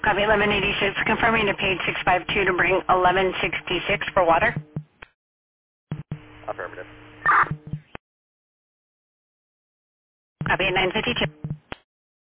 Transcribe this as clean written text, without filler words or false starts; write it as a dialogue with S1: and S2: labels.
S1: Copy 1186, confirming to page 652 to bring 1166 for water.
S2: Affirmative.
S1: Copy at 952.